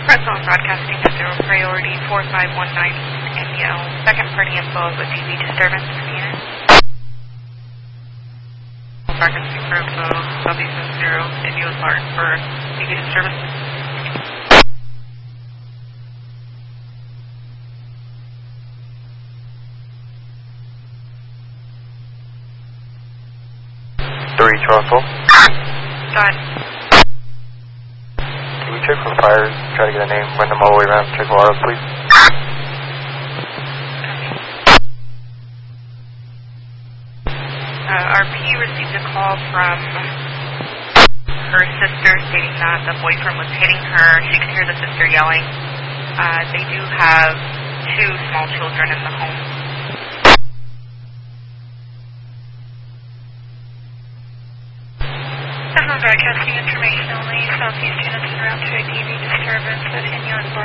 Redstone Broadcasting to Zero Priority 4519 NL. Second party info of a TV disturbance in the unit. Frequency for info W70 if you was marked for TV disturbance. Done. Can we check for fires? Try to get a name, run them all the way around, check for autos, please. RP received a call from her sister stating that the boyfriend was hitting her. She could hear the sister yelling. They do have 2 small children in the home. Broadcasting information only, Southeast Tennessee Route 2 TV disturbance at Inyo and